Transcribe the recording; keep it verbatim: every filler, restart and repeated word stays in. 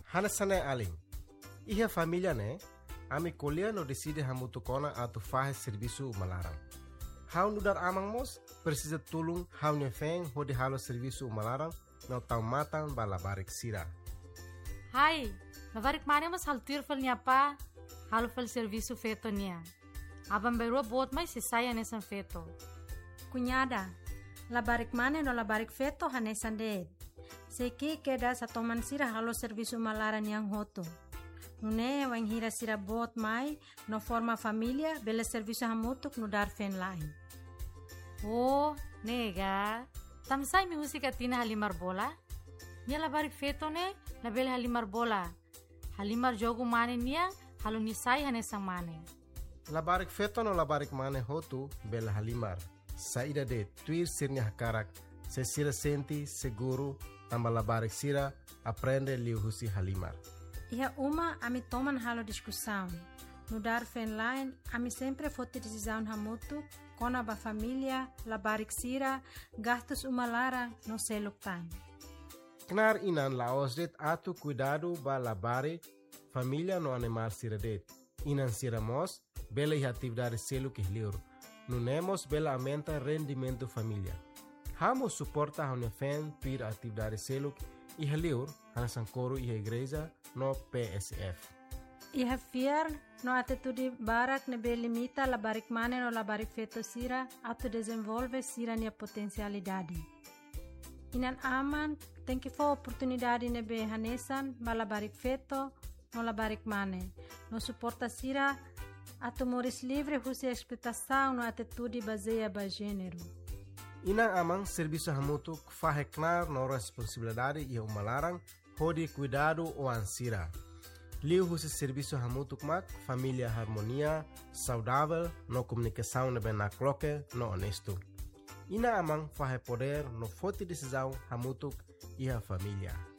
Hanasane aling. Iha família né? Ami colher no decide hamutu kona atu fahe serviço malaram. Hau nudar amang mos precisa tulung hau nefeng hodi halo serviço malaram no tau matan balabarik sira. Hai, labarik mane mas hal tirfal niya pa, halo fal serviço feto niya. Abang berua bot mai se saya nesan feto. Cunhada, labarik mane no labarik feto hanesan deed. Seki keda sa toman sira halo serviço malaran yang hoto. Nune wang hira sira bot mai no forma família bela serviço hamutuk no dar fen lain. Oh, nega. Tamsay mi musika tina halimar bola? Nia labarik feto ne, label halimar bola. Halimar jogo mane niya, halo nisay hanesang mane. Labarik feto no labarik mane hotu bela halimar. Saída de tuir sirnya hakarak, se sira senti seguro, tamba labarik sira, aprende liu husi halimar. Iha uma ami toman halo discussão. No dar fen line, ami sempre fote decisão hamutu, kona ba família, labarik sira, gastos umalara no seluk time. Knar inan laos det atu cuidado ba labare, família no animar sira det. Inan sira mos, bela iha atividade seluk ihliur. Nunemos bela aumenta rendimento família. Hamo suporta hone fen pir atividade seluk ihliur, hanasan coro iha igreja no P S F. Iha fiar no atitude barak nebe limita labarik mane no labarik feto sira atu desenvolve sira nia potencialidade. Inan aman tem que for oportunidade nebe hanesan ba labarik feto no labarik mane. No suporta sira atu moris livre husi expectação no atitude baseia ba gênero. Inan aman serviço hamutu fahe knar no responsabilidade e umalarang hodi cuidado o ansira. Liu husi serviço hamutuk mak, família harmonia, saudável, no comunicação nebe na cloque, no honesto. Ina amang fahe poder no forte decisão hamutuk e a família.